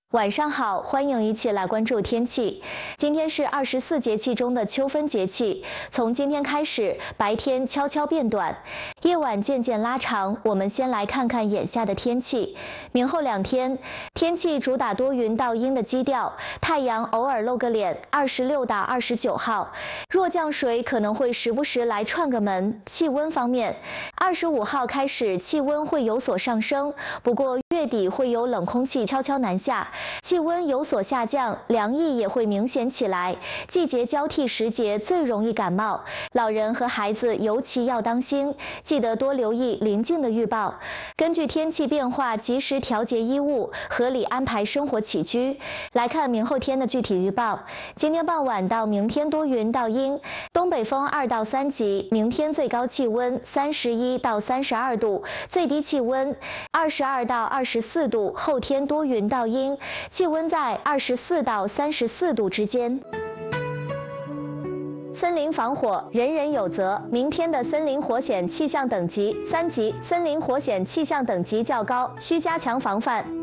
晚上好，欢迎一起来关注天气。今天是24节气中的秋分节气，从今天开始，白天悄悄变短，夜晚渐渐拉长。我们先来看看眼下的天气。明后2天，天气主打多云到阴的基调，太阳偶尔露个脸，26到29号。弱降水可能会时不时来串个门。气温方面，25号开始气温会有所上升，不过月底会有冷空气悄悄南下。气温有所下降，凉意也会明显起来。季节交替时节最容易感冒，老人和孩子尤其要当心，记得多留意临近的预报。根据天气变化，及时调节衣物，合理安排生活起居。来看明后天的具体预报。今天傍晚到明天多云到阴，东北风2到3级。明天最高气温31到32度，最低气温22到24度。后天多云到阴，气温在24到34度之间。森林防火，人人有责。明天的森林火险气象等级3级，森林火险气象等级较高，需加强防范。